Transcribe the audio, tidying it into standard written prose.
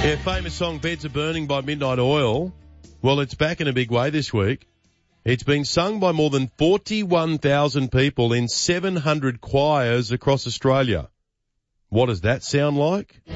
Yeah, famous song Beds Are Burning by Midnight Oil. Well, it's back in a big way this week. It's been sung by more than 41,000 people in 700 choirs across Australia. What does that sound like?